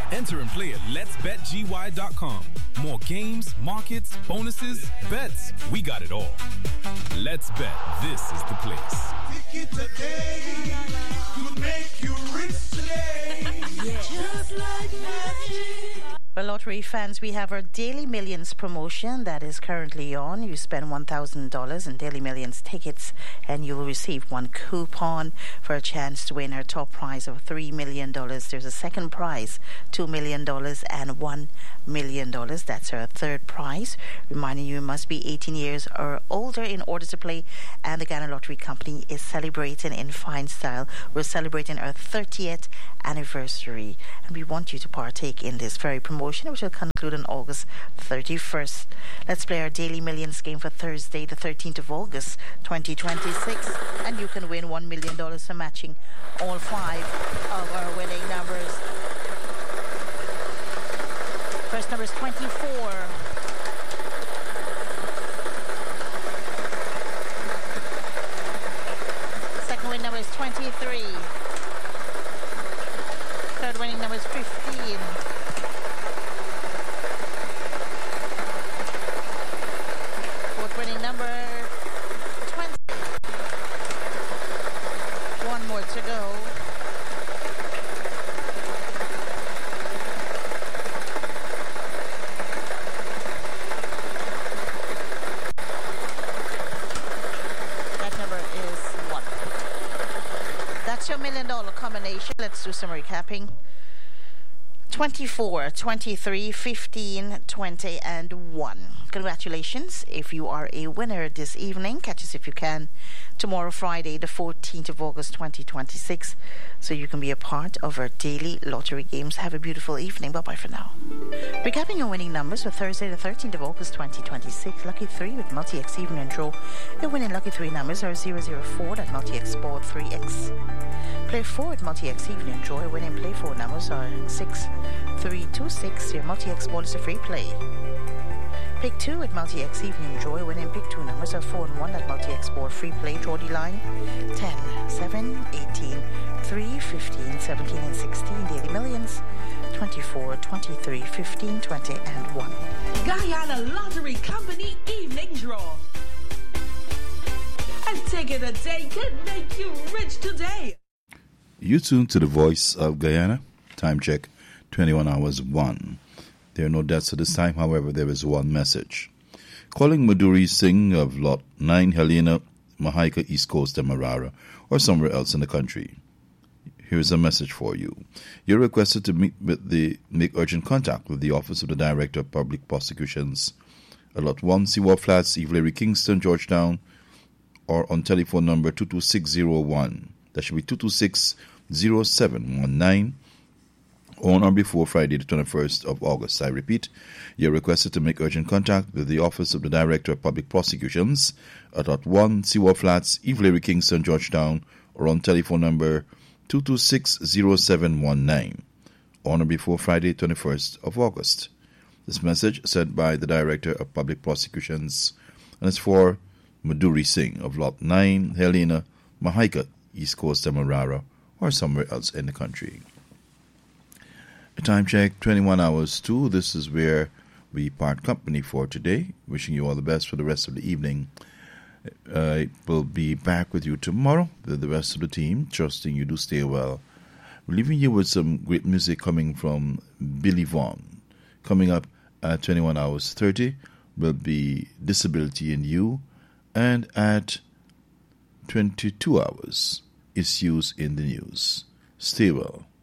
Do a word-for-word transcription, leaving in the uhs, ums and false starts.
Enter and play at lets bet g y dot com. More games, markets, bonuses, bets. We got it all. Let's Bet. This is the place. Ticket today could make you rich today. Yeah. Just like magic. For lottery fans, we have our Daily Millions promotion that is currently on. You spend one thousand dollars in Daily Millions tickets and you will receive one coupon for a chance to win our top prize of three million dollars. There's a second prize, two million dollars and one million dollars. That's our third prize. Reminding you, you must be eighteen years or older in order to play. And the Ghana Lottery Company is celebrating in fine style. We're celebrating our thirtieth anniversary. And we want you to partake in this very promotion, which will conclude on August thirty-first. Let's play our Daily Millions game for Thursday, the thirteenth of August, twenty twenty-six. And you can win one million dollars for matching all five of our winning numbers. First number is twenty-four. Second winning number is twenty-three. Third winning number is fifteen. Fourth winning number twenty. One more to go. That number is one. That's your million dollar combination. Let's do some recapping. twenty-four, twenty-three, fifteen, twenty, and one. Congratulations if you are a winner this evening. Catch us if you can tomorrow, Friday, the fourteenth of August, twenty twenty-six, so you can be a part of our daily lottery games. Have a beautiful evening. Bye-bye for now. Recapping your winning numbers for Thursday, the thirteenth of August, twenty twenty-six. Lucky three with Multi-X Evening and Draw. Your winning lucky three numbers are zero zero four, that Multi-X Sport three X. Play four at Multi-X Evening and Draw. Your winning play four numbers are six three two six. Your Multi-X Ball is a free play. Pick two at Multi-X Evening Draw. Winning pick two numbers are four and one at Multi-X Ball free play. Draw the line ten, seven, eighteen, three, fifteen, seventeen, and sixteen. Daily Millions twenty-four, twenty-three, fifteen, twenty, and one. Guyana Lottery Company Evening Draw. And ticket a day could make you rich today. You tune to the Voice of Guyana. Time check, twenty-one hours one. There are no deaths at this time, however, there is one message. Calling Madhuri Singh of Lot nine, Helena, Mahika, East Coast, Demerara, or somewhere else in the country. Here's a message for you. You're requested to meet with the make urgent contact with the Office of the Director of Public Prosecutions at Lot one, Seawall Flats, Evelary, Kingston, Georgetown, or on telephone number two two six zero one. That should be two two six zero seven one nine. On or before Friday the twenty-first of August. I repeat, you're requested to make urgent contact with the Office of the Director of Public Prosecutions at Lot one, Seawall Flats, Evelary, Kingston, Georgetown, or on telephone number two two six zero seven one nine. On or before Friday the twenty-first of August. This message sent by the Director of Public Prosecutions, and it's for Madhuri Singh of Lot nine, Helena, Mahika, East Coast, Demerara, or somewhere else in the country. Time check, twenty-one hours two. This is where we part company for today. Wishing you all the best for the rest of the evening. I will be back with you tomorrow with the rest of the team, trusting you do stay well. We're leaving you with some great music coming from Billy Vaughn. Coming up at twenty-one hours thirty will be Disability in You, and at twenty-two hours, Issues in the News. Stay well.